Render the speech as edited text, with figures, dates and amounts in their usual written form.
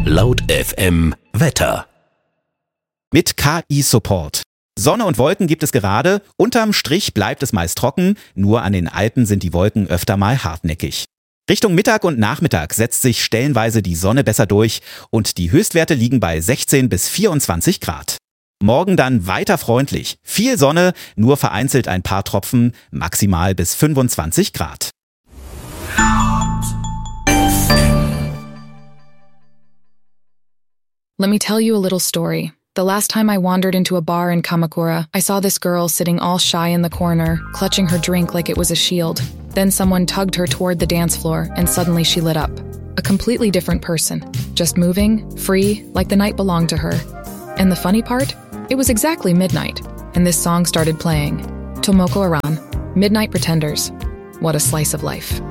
Laut FM Wetter. Mit KI-Support. Sonne und Wolken gibt es gerade, unterm Strich bleibt es meist trocken, nur an den Alpen sind die Wolken öfter mal hartnäckig. Richtung Mittag und Nachmittag setzt sich stellenweise die Sonne besser durch und die Höchstwerte liegen bei 16 bis 24 Grad. Morgen dann weiter freundlich, viel Sonne, nur vereinzelt ein paar Tropfen, maximal bis 25 Grad. Let me tell you a little story. The last time I wandered into a bar in Kamakura, I saw this girl sitting all shy in the corner, clutching her drink like it was a shield. Then someone tugged her toward the dance floor, and suddenly she lit up. A completely different person. Just moving, free, like the night belonged to her. And the funny part? It was exactly midnight, and this song started playing. Tomoko Aran, Midnight Pretenders. What a slice of life.